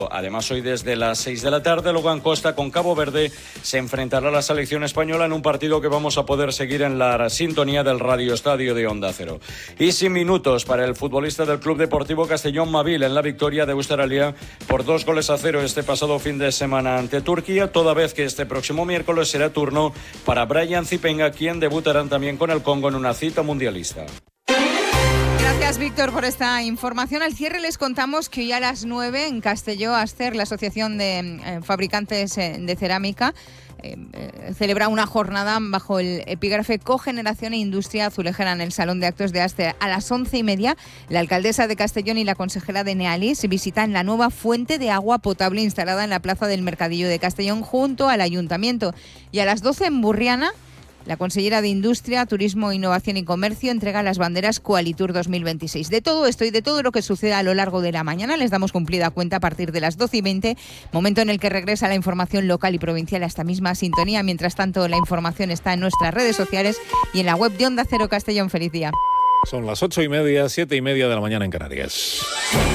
Además, hoy desde las 6 de la tarde, Logan Costa con Cabo Verde se enfrentará a la selección española en un partido que vamos a poder seguir en la sintonía del Radio Estadio de Onda Cero. Y sin minutos para el futbolista del Club Deportivo Castellón Mavil en la victoria de Australia por 2-0 este pasado fin de semana ante Turquía, toda vez que este próximo miércoles será turno para Brian Zipenga, quien debutarán también con el Congo en una cita mundialista. Gracias, Víctor, por esta información. Al cierre les contamos que hoy a las 9 en Castelló Aster, la Asociación de Fabricantes de Cerámica, celebra una jornada bajo el epígrafe Cogeneración e Industria Azulejera en el Salón de Actos de Aster. A las 11:30, la alcaldesa de Castellón y la consejera de Nealis visitan la nueva fuente de agua potable instalada en la plaza del Mercadillo de Castellón junto al Ayuntamiento. Y a las 12 en Burriana, la consellera de Industria, Turismo, Innovación y Comercio entrega las banderas Qualitur 2026. De todo esto y de todo lo que suceda a lo largo de la mañana les damos cumplida cuenta a partir de las 12:20, momento en el que regresa la información local y provincial a esta misma sintonía. Mientras tanto, la información está en nuestras redes sociales y en la web de Onda Cero Castellón. Feliz día. Son las 8:30, 7:30 de la mañana en Canarias.